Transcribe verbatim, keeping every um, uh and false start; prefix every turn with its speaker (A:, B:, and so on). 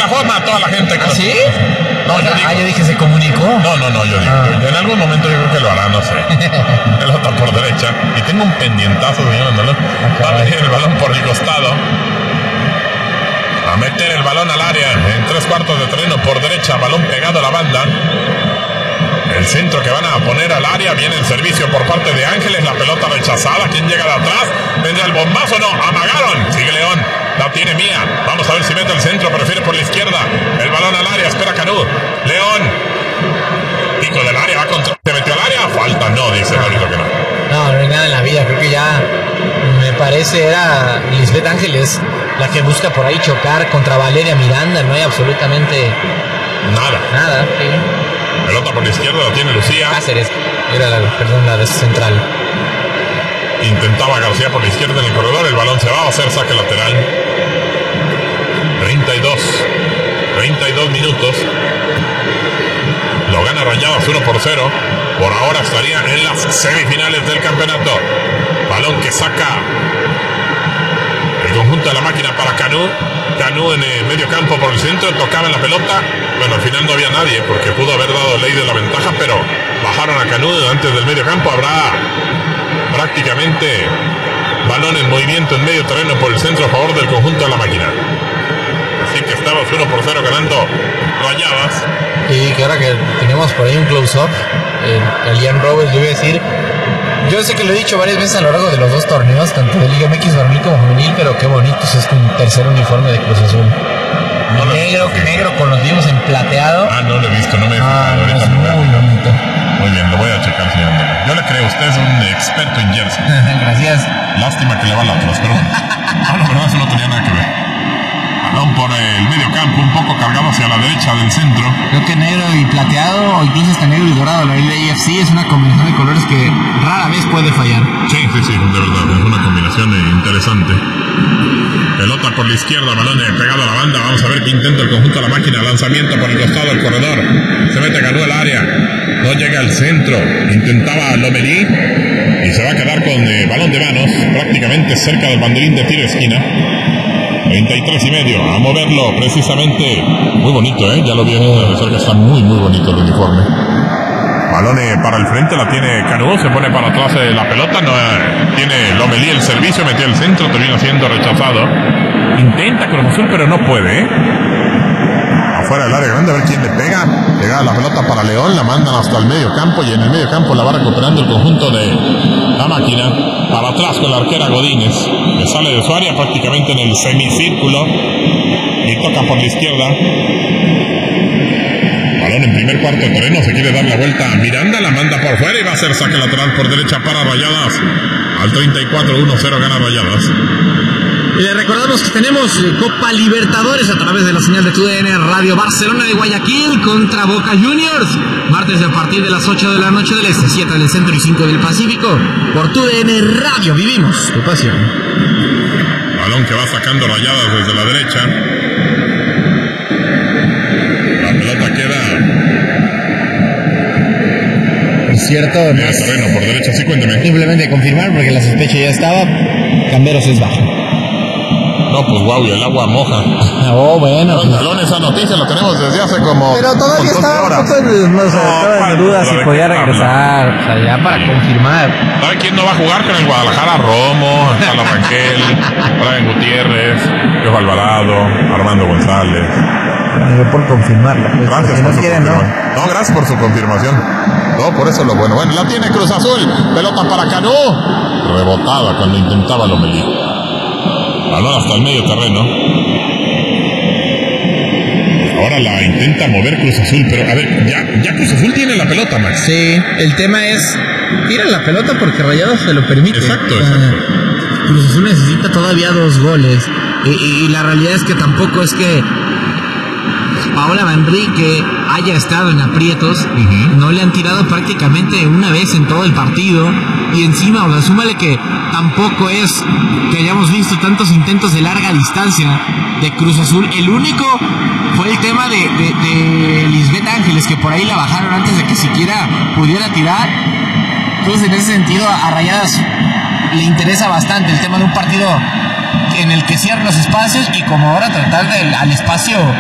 A: la forma a toda la gente.
B: ¿Ah, sí?
A: No, yo digo,
B: ah, yo dije, ¿se comunicó?
A: No, no, no, yo digo,
B: Ah.
A: en algún momento yo creo que lo hará, no sé. Pelota por derecha. Y tengo un pendientazo, señor Andalón. Va a venir el balón por el costado. A meter el balón al área en tres cuartos de terreno por derecha, balón pegado a la banda. El centro que van a poner al área, viene el servicio por parte de Ángeles, la pelota rechazada. ¿Quién llega de atrás? ¿Vendrá el bombazo? No, amagaron. Sigue León, la tiene Mía. Vamos a ver si mete el centro, prefiere por la izquierda. El balón al área, espera Canú. León, pico del área, va contra. ¿Se metió al área? Falta, no, dice el árbitro que no.
B: No, no hay nada en la vida, creo que ya me parece era Lisbeth Ángeles la que busca por ahí chocar contra Valeria Miranda, no hay absolutamente
A: Nada.
B: nada. Sí.
A: Pelota por la izquierda, la tiene Lucía.
B: Cáceres, era la, perdón, la de central.
A: Intentaba García por la izquierda en el corredor, el balón se va a hacer saque lateral. treinta y dos. treinta y dos minutos. Lo gana Rayadas uno por cero. Por ahora estaría en las semifinales del campeonato. Balón que saca el conjunto de la máquina para Canú. Canú en el medio campo por el centro, tocaba en la pelota. Bueno, al final no había nadie porque pudo haber dado ley de la ventaja, pero bajaron a Canú antes del medio campo. Habrá prácticamente balón en movimiento en medio terreno por el centro a favor del conjunto de la máquina. Así que estamos uno por cero ganando Rayadas.
B: Y que ahora que tenemos por ahí un close-up, eh, el Ian Robles, yo iba a decir, yo sé que lo he dicho varias veces a lo largo de los dos torneos, tanto de Liga M X varonil como femenil, pero qué bonito es este tercer uniforme de Cruz Azul.
A: No lo
B: negro,
A: he visto,
B: negro con los vivos en plateado.
A: Ah, no lo he visto, no me he
B: Ah,
A: fijado, ahorita
B: es
A: lo voy a-
B: muy bonito.
A: Muy bien, lo voy a checar, señor Andalón. Yo le creo, usted es un experto en jersey.
B: Gracias.
A: Lástima que le va la atrás, pero bueno. Ah, no, pero eso no tenía nada que ver. Balón por el medio campo, un poco cargado hacia la derecha del centro.
B: Creo que negro y plateado, o incluso hasta negro y dorado, la A F C es una combinación de colores que rara vez puede fallar.
A: Sí, sí, sí, de verdad, es una combinación eh, interesante. Pelota por la izquierda, balón eh, pegado a la banda. Vamos a ver qué intenta el conjunto de la máquina. Lanzamiento por el costado del corredor. Se mete, ganó el área. No llega al centro. Intentaba Lomelí y se va a quedar con eh, balón de manos, prácticamente cerca del banderín de tiro de esquina. treinta y tres y medio, a moverlo precisamente. Muy bonito, ¿eh? Ya lo vi de cerca, está muy, muy bonito el uniforme. Balón eh, para el frente, la tiene Canú, se pone para atrás eh, la pelota, no eh, tiene Lomelí el servicio, metió el centro, termina siendo rechazado. Intenta Cruz Azul, pero no puede, ¿eh? Afuera del área grande, a ver quién le pega. Pega la pelota para León, la mandan hasta el medio campo y en el medio campo la va recuperando el conjunto de la máquina. Para atrás con la arquera Godínez, que sale de su área prácticamente en el semicírculo y toca por la izquierda. Balón en primer cuarto de terreno, se quiere dar la vuelta a Miranda, la manda por fuera y va a hacer saque lateral por derecha para Rayadas. Al treinta y cuatro, uno cero gana Rayadas.
B: Y le recordamos que tenemos Copa Libertadores a través de la señal de T U D N Radio. Barcelona de Guayaquil contra Boca Juniors. Martes a partir de las ocho de la noche del este, siete del centro y cinco del Pacífico. Por T U D N Radio vivimos tu pasión.
A: Balón que va sacando Rayadas desde la derecha. La pelota queda
B: Es cierto, no
A: en el
B: es
A: terreno por derecha, sí, cuénteme.
B: simplemente confirmar porque la sospecha ya estaba. Camberos es bajo.
A: No, pues guau, y el agua moja.
B: Oh, bueno.
A: Los talones, esa noticia lo tenemos desde hace como.
B: Pero todavía
A: un montón de
B: estaba un
A: horas.
B: poco en, no sé,
A: No,
B: estaba
A: ¿cuál?
B: en duda
A: ¿Pero
B: si
A: de
B: podía
A: qué habla?
B: regresar. O sea, ya para confirmar.
A: ¿Sabe quién no va a jugar con el Guadalajara? Romo, Carlos Rangel, Brian Gutiérrez, Piojo Alvarado, Armando González.
B: Yo por confirmarlo. Pues,
A: Gracias
B: si
A: por
B: no
A: su
B: quieren, no.
A: confirmación. No, gracias por su confirmación. No, por eso lo bueno. Bueno, la tiene Cruz Azul. Pelota para Canú. Rebotada cuando intentaba Lomelí. Balón hasta el medio terreno. Ahora la intenta mover Cruz Azul, pero a ver, ya, ya Cruz Azul tiene la pelota, Max.
B: Sí, el tema es, tira la pelota porque Rayados se lo permite.
A: Exacto,
B: Ah,
A: exacto.
B: Cruz Azul necesita todavía dos goles. Y, y- y la realidad es que tampoco es que Paola Manrique haya estado en aprietos.
A: Ujú.
B: No le han tirado prácticamente una vez en todo el partido. Y encima, o sea, súmale que tampoco es que hayamos visto tantos intentos de larga distancia de Cruz Azul. El único fue el tema de, de, de Lisbeth Ángeles, que por ahí la bajaron antes de que siquiera pudiera tirar. Entonces, en ese sentido, a Rayadas le interesa bastante el tema de un partido en el que cierran los espacios y como ahora tratar de, al espacio